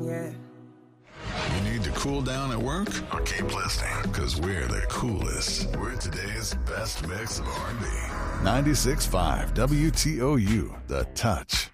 yeah. You need to cool down at work? Or keep listening, because we're the coolest. We're today's best mix of R&B. 96.5 WTOU, The Touch.